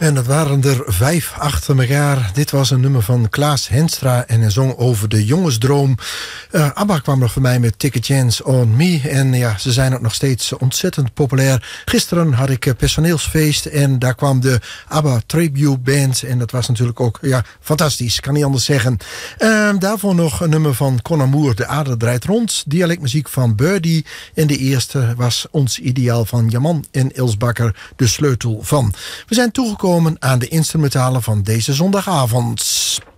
En dat waren er 5 achter elkaar. Dit was een nummer van Klaas Henstra en hij zong over de jongensdroom. ABBA kwam nog voor mij met Take a Chance on Me. En ja, ze zijn ook nog steeds ontzettend populair. Gisteren had ik personeelsfeest en daar kwam de ABBA Tribute Band. En dat was natuurlijk ook fantastisch, kan niet anders zeggen. Daarvoor nog een nummer van Con Amour, De Aarde Draait Rond. Dialectmuziek van Birdie. En de eerste was Ons Ideaal van Jaman en Els Bakker, De Sleutel van. We zijn toegekomen aan de instrumentalen van deze zondagavond.